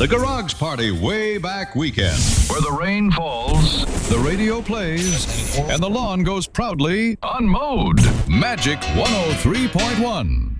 The Garage Party Way Back Weekend, where the rain falls, the radio plays, and the lawn goes proudly unmowed. Magic 103.1.